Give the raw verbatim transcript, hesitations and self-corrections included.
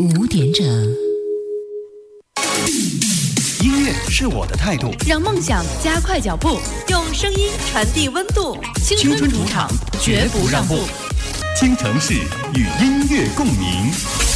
五点整。 音乐是我的态度， 让梦想加快脚步，用声音传递温度。青春主场，绝不让步。 倾城市与音乐共鸣。